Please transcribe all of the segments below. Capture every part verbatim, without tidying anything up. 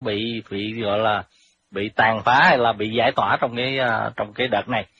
bị bị gọi là bị tàn phá hay là bị giải tỏa trong cái uh, trong cái đợt này.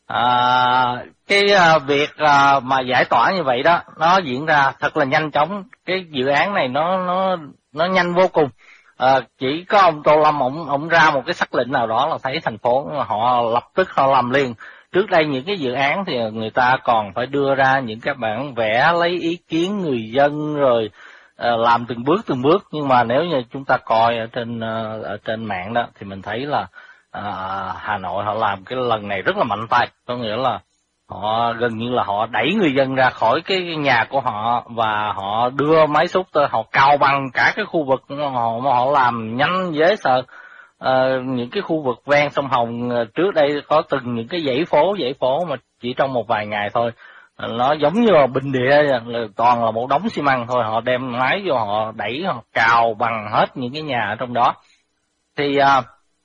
À, cái uh, việc uh, mà giải tỏa như vậy đó nó diễn ra thật là nhanh chóng. Cái dự án này nó nó nó nhanh vô cùng. À, chỉ có ông Tô Lâm ông ông ra một cái sắc lệnh nào đó là thấy thành phố họ lập tức họ làm liền. Trước đây những cái dự án thì người ta còn phải đưa ra những cái bản vẽ lấy ý kiến người dân rồi uh, làm từng bước từng bước, nhưng mà nếu như chúng ta coi ở trên uh, ở trên mạng đó thì mình thấy là uh, Hà Nội họ làm cái lần này rất là mạnh tay, có nghĩa là họ gần như là họ đẩy người dân ra khỏi cái nhà của họ và họ đưa máy xúc tới, họ cào bằng cả cái khu vực, họ họ làm nhanh dễ sợ. À, những cái khu vực ven sông Hồng trước đây có từng những cái dãy phố dãy phố mà chỉ trong một vài ngày thôi nó giống như là bình địa, là toàn là một đống xi măng thôi, họ đem máy vô họ đẩy họ cào bằng hết những cái nhà ở trong đó. Thì à,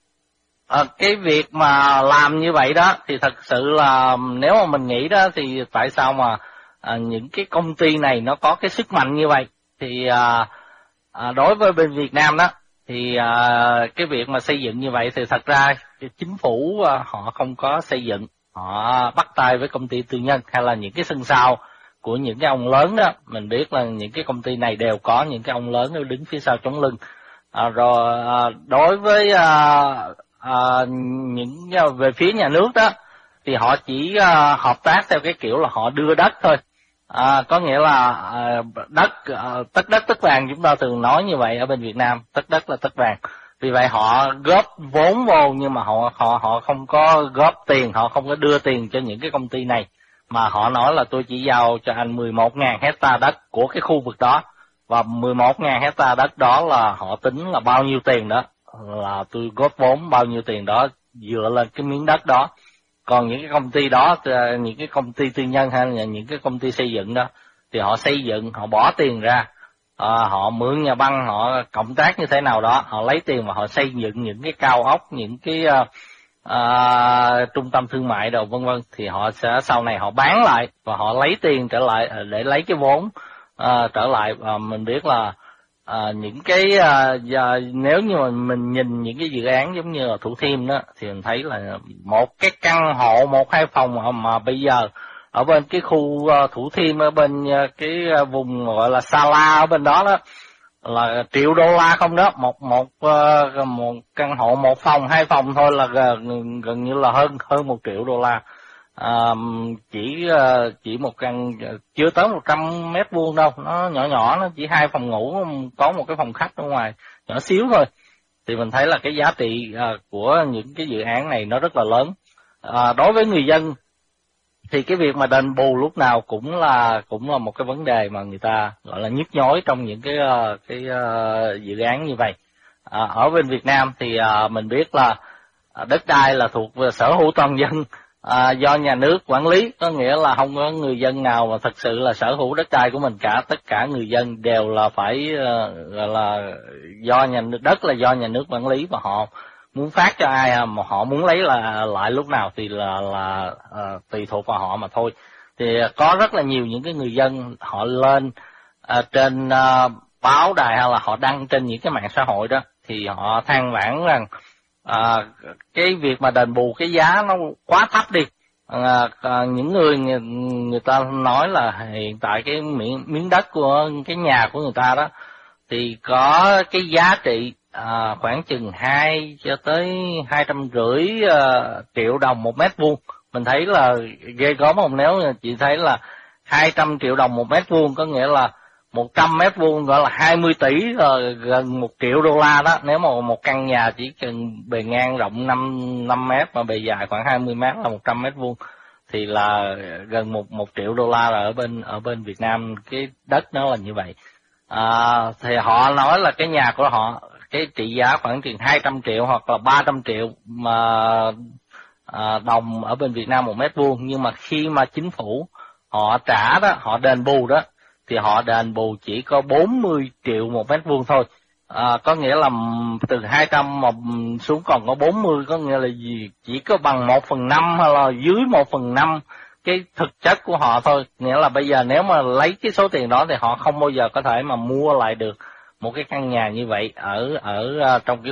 à, cái việc mà làm như vậy đó thì thật sự là nếu mà mình nghĩ đó thì tại sao mà à, những cái công ty này nó có cái sức mạnh như vậy. Thì à, à, đối với bên Việt Nam đó thì à, cái việc mà xây dựng như vậy thì thật ra chính phủ à, họ không có xây dựng, họ bắt tay với công ty tư nhân hay là những cái sân sau của những cái ông lớn đó. Mình biết là những cái công ty này đều có những cái ông lớn đứng phía sau chống lưng. À, rồi à, đối với à, à, những về phía nhà nước đó thì họ chỉ à, hợp tác theo cái kiểu là họ đưa đất thôi. À, có nghĩa là à, đất à, tất đất tất vàng, chúng ta thường nói như vậy ở bên Việt Nam, tất đất là tất vàng. Vì vậy họ góp vốn vô nhưng mà họ họ họ không có góp tiền, họ không có đưa tiền cho những cái công ty này, mà họ nói là tôi chỉ giao cho anh mười một nghìn hecta đất của cái khu vực đó, và mười một nghìn hecta đất đó là họ tính là bao nhiêu tiền đó, là tôi góp vốn bao nhiêu tiền đó dựa lên cái miếng đất đó. Còn những cái công ty đó, những cái công ty tư nhân hay là những cái công ty xây dựng đó thì họ xây dựng, họ bỏ tiền ra, à, họ mượn nhà băng, họ cộng tác như thế nào đó, họ lấy tiền và họ xây dựng những cái cao ốc, những cái uh, uh, trung tâm thương mại đồ vân vân, thì họ sẽ sau này họ bán lại và họ lấy tiền trở lại để lấy cái vốn uh, trở lại. Và mình biết là À, những cái à, à, nếu như mà mình nhìn những cái dự án giống như là Thủ Thiêm đó thì mình thấy là một cái căn hộ một hai phòng mà, mà bây giờ ở bên cái khu uh, Thủ Thiêm, ở bên uh, cái uh, vùng gọi là Sa La ở bên đó đó là triệu đô la không đó, một một uh, một căn hộ một phòng hai phòng thôi là gần, gần như là hơn hơn một triệu đô la. À, chỉ chỉ một căn chưa tới một trăm mét vuông đâu, nó nhỏ nhỏ, nó chỉ hai phòng ngủ, có một cái phòng khách ở ngoài nhỏ xíu thôi. Thì mình thấy là cái giá trị à, của những cái dự án này nó rất là lớn. À, đối với người dân thì cái việc mà đền bù lúc nào cũng là cũng là một cái vấn đề mà người ta gọi là nhức nhối trong những cái cái uh, dự án như vậy. À, ở bên Việt Nam thì uh, mình biết là đất đai là thuộc về sở hữu toàn dân. À, do nhà nước quản lý, có nghĩa là không có người dân nào mà thật sự là sở hữu đất đai của mình cả, tất cả người dân đều là phải uh, gọi là do nhà nước, đất là do nhà nước quản lý, và họ muốn phát cho ai mà họ muốn lấy là lại lúc nào thì là là uh, tùy thuộc vào họ mà thôi. Thì có rất là nhiều những cái người dân họ lên uh, trên uh, báo đài hay là họ đăng trên những cái mạng xã hội đó, thì họ than vãn rằng À, cái việc mà đền bù cái giá nó quá thấp đi. À, à, những người, người người ta nói là hiện tại cái miếng, miếng đất của cái nhà của người ta đó thì có cái giá trị à, khoảng chừng hai cho tới hai trăm rưỡi à, triệu đồng một mét vuông. Mình thấy là ghê gớm không? Nếu chị thấy là hai trăm triệu đồng một mét vuông, có nghĩa là một trăm mét vuông gọi là hai mươi tỷ, rồi gần một triệu đô la đó. Nếu mà một căn nhà chỉ cần bề ngang rộng năm mét mà bề dài khoảng hai mươi mét là một trăm mét vuông thì là gần một một triệu đô la. Là ở bên ở bên Việt Nam cái đất nó là như vậy. À, thì họ nói là cái nhà của họ cái trị giá khoảng chừng hai trăm triệu hoặc là ba trăm triệu mà à, đồng ở bên Việt Nam một mét vuông, nhưng mà khi mà chính phủ họ trả đó, họ đền bù đó, thì họ đền bù chỉ có bốn mươi triệu một mét vuông thôi. À, có nghĩa là từ hai trăm mà xuống còn có bốn mươi, có nghĩa là gì? Chỉ có bằng một phần năm hay là dưới một phần năm cái thực chất của họ thôi. Nghĩa là bây giờ nếu mà lấy cái số tiền đó thì họ không bao giờ có thể mà mua lại được một cái căn nhà như vậy ở ở trong cái